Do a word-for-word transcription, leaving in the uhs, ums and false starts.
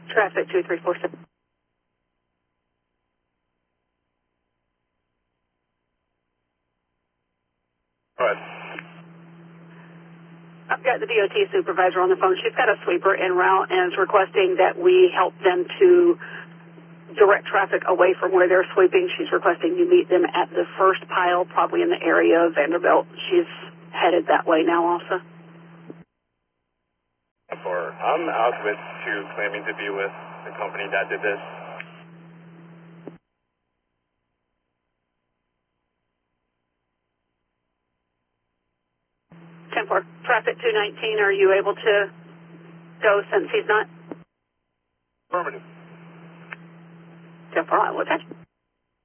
Traffic two three four seven. Go ahead. I've got the D O T supervisor on the phone. She's got a sweeper en route and is requesting that we help them to direct traffic away from where they're sweeping. She's requesting you meet them at the first pile, probably in the area of Vanderbilt. She's headed that way now also. For, I'm out with two claiming to be with the company that did this. ten four, traffic two nineteen, are you able to go since he's not? Affirmative. ten four, I will attach.